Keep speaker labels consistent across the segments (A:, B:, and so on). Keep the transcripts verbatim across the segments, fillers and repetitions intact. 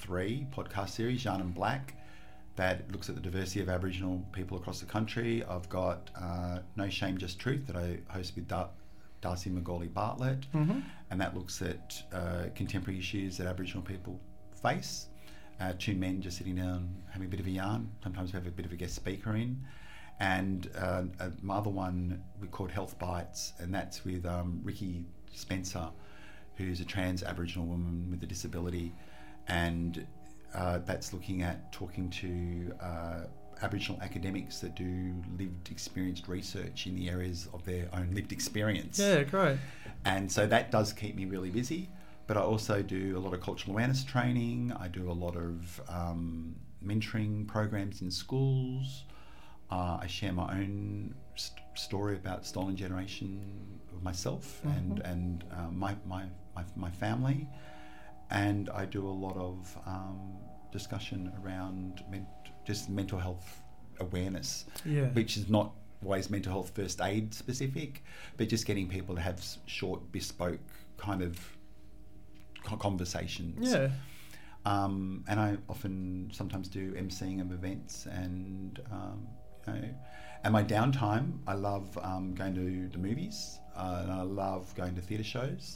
A: three podcast series, Yarn and Black, that looks at the diversity of Aboriginal people across the country. I've got uh, No Shame, Just Truth that I host with Dar- Darcy McGauley Bartlett,
B: mm-hmm.
A: and that looks at uh, contemporary issues that Aboriginal people face. Uh, two men just sitting down having a bit of a yarn. Sometimes we have a bit of a guest speaker in. And uh, my other one we called Health Bites, and that's with um, Ricky Spencer, who's a trans Aboriginal woman with a disability, and uh, that's looking at talking to uh, Aboriginal academics that do lived experienced research in the areas of their own lived experience.
B: Yeah, great.
A: And so that does keep me really busy, but I also do a lot of cultural awareness training. I do a lot of um, mentoring programs in schools. Uh, I share my own st- story about stolen generation of myself mm-hmm. and and uh, my, my my my family, and I do a lot of um, discussion around men- just mental health awareness,
B: yeah.
A: which is not always mental health first aid specific, but just getting people to have short, bespoke kind of conversations.
B: Yeah.
A: Um, and I often sometimes do emceeing of events and. Um, And my downtime, I love um, going to the movies, uh, and I love going to theatre shows.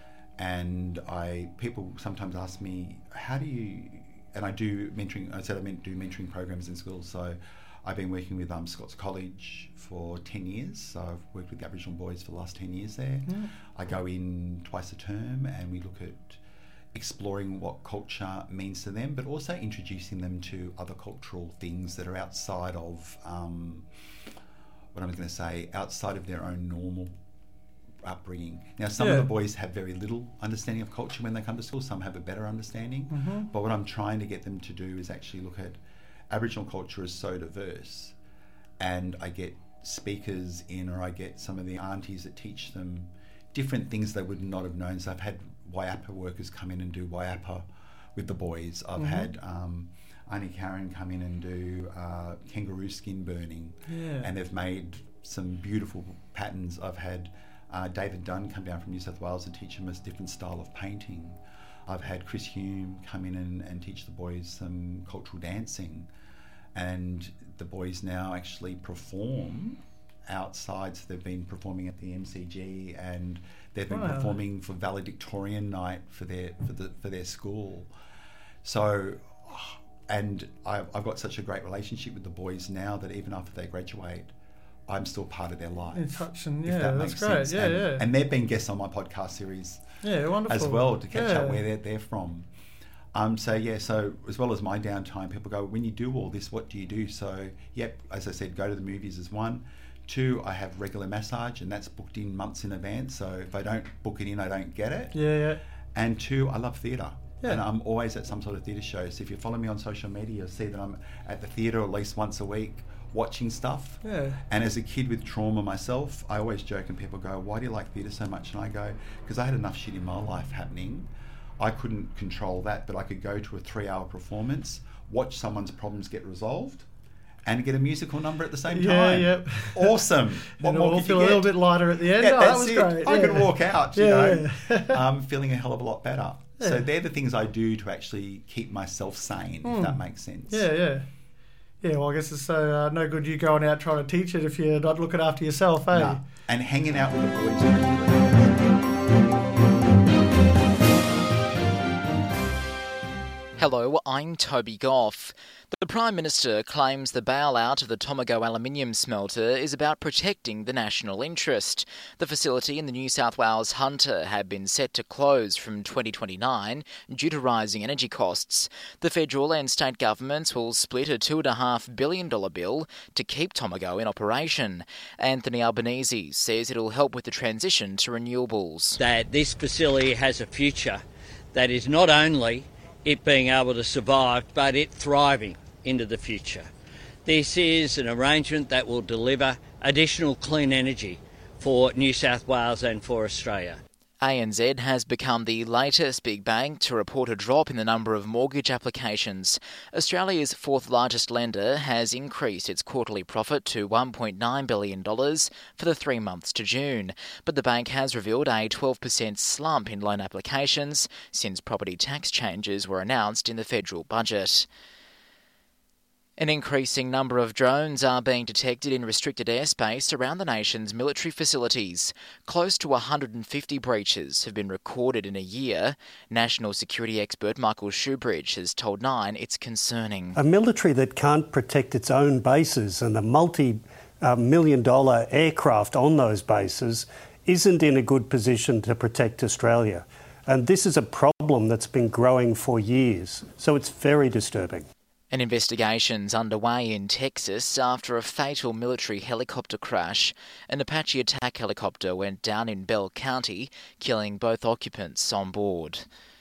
A: And I people sometimes ask me, how do you? And I do mentoring. I said I meant do mentoring programs in schools. So I've been working with um, Scots College for ten years. So I've worked with the Aboriginal boys for the last ten years there.
B: Yeah.
A: I go in twice a term, and we look at exploring what culture means to them, but also introducing them to other cultural things that are outside of um, what I was going to say, outside of their own normal upbringing. Now, some
B: yeah.
A: of the boys have very little understanding of culture when they come to school. Some have a better understanding.
B: Mm-hmm.
A: But what I'm trying to get them to do is actually look at Aboriginal culture is so diverse, and I get speakers in, or I get some of the aunties that teach them different things they would not have known. So I've had Waiapa workers come in and do Waiapa with the boys. I've
B: mm-hmm.
A: had um, Auntie Karen come in and do uh, kangaroo skin burning,
B: yeah.
A: and they've made some beautiful patterns. I've had uh, David Dunn come down from New South Wales and teach them a different style of painting. I've had Chris Hume come in and, and teach the boys some cultural dancing, and the boys now actually perform outside. So they've been performing at the M C G, and they've been
B: wow.
A: performing for valedictorian night for their for the for their school. So, and I've, I've got such a great relationship with the boys now that even after they graduate, I'm still part of their life.
B: In touch, and yeah,
A: if that
B: that's
A: makes
B: great.
A: sense.
B: Yeah,
A: and,
B: yeah.
A: and they've been guests on my podcast series.
B: Yeah, wonderful.
A: As well, to catch
B: yeah.
A: up where they're, they're from. Um, so yeah, so as well as my downtime, people go, when you do all this, what do you do? So yep, as I said, go to the movies is one. Two, I have regular massage, and that's booked in months in advance. So if I don't book it in, I don't get it.
B: Yeah, yeah.
A: And two, I love theatre.
B: Yeah.
A: And I'm always at some sort of theatre show. So if you follow me on social media, you'll see that I'm at the theatre at least once a week watching stuff.
B: Yeah.
A: And as a kid with trauma myself, I always joke and people go, why do you like theatre so much? And I go, because I had enough shit in my life happening. I couldn't control that, but I could go to a three-hour performance, watch someone's problems get resolved, and get a musical number at the same
B: yeah,
A: time.
B: Yep.
A: Awesome. What
B: and
A: more
B: all
A: could
B: feel
A: you
B: a
A: get?
B: little bit lighter at the end.
A: Yeah,
B: oh,
A: that's
B: that was
A: it.
B: great.
A: I
B: yeah.
A: could walk out, you
B: yeah,
A: know,
B: yeah.
A: um, feeling a hell of a lot better.
B: Yeah.
A: So they're the things I do to actually keep myself sane,
B: mm.
A: if that makes sense.
B: Yeah, yeah. Yeah, well, I guess it's uh, no good you going out trying to teach it if you're not looking after yourself, eh?
A: Nah. And hanging out with the boys.
C: Hello, I'm Toby Goff. The Prime Minister claims the bailout of the Tomago aluminium smelter is about protecting the national interest. The facility in the New South Wales Hunter had been set to close from twenty twenty-nine due to rising energy costs. The federal and state governments will split a two point five billion dollars bill to keep Tomago in operation. Anthony Albanese says it'll help with the transition to renewables.
D: That this facility has a future that is not only it being able to survive, but it thriving into the future. This is an arrangement that will deliver additional clean energy for New South Wales and for Australia.
C: A N Z has become the latest big bank to report a drop in the number of mortgage applications. Australia's fourth largest lender has increased its quarterly profit to one point nine billion dollars for the three months to June, but the bank has revealed a twelve percent slump in loan applications since property tax changes were announced in the federal budget. An increasing number of drones are being detected in restricted airspace around the nation's military facilities. Close to one hundred fifty breaches have been recorded in a year. National security expert Michael Shoebridge has told Nine it's concerning.
E: A military that can't protect its own bases and the multi-million dollar aircraft on those bases isn't in a good position to protect Australia. And this is a problem that's been growing for years, so it's very disturbing.
C: An investigation's underway in Texas after a fatal military helicopter crash. An Apache attack helicopter went down in Bell County, killing both occupants on board.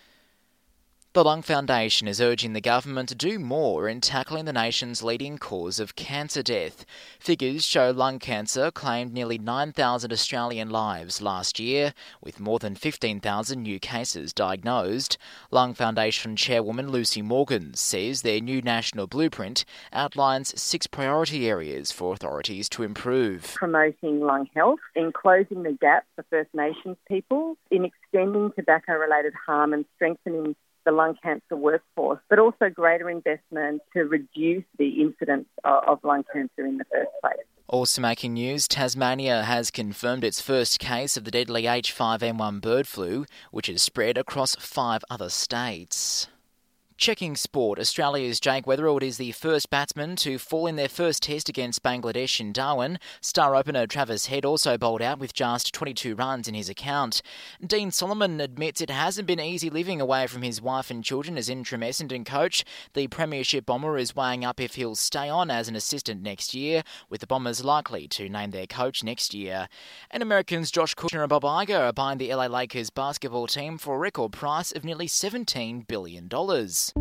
C: The Lung Foundation is urging the government to do more in tackling the nation's leading cause of cancer death. Figures show lung cancer claimed nearly nine thousand Australian lives last year, with more than fifteen thousand new cases diagnosed. Lung Foundation chairwoman Lucy Morgan says their new national blueprint outlines six priority areas for authorities to improve.
F: Promoting lung health, in closing the gap for First Nations people, in extending tobacco-related harm and strengthening the lung cancer workforce, but also greater investment to reduce the incidence of lung cancer in the first place.
C: Also making news, Tasmania has confirmed its first case of the deadly H five N one bird flu, which has spread across five other states. Checking sport, Australia's Jake Weatherald is the first batsman to fall in their first test against Bangladesh in Darwin. Star opener Travis Head also bowled out with just twenty-two runs in his account. Dean Solomon admits it hasn't been easy living away from his wife and children as interim Essendon coach. The Premiership bomber is weighing up if he'll stay on as an assistant next year, with the Bombers likely to name their coach next year. And Americans Josh Kushner and Bob Iger are buying the L A Lakers basketball team for a record price of nearly seventeen billion dollars.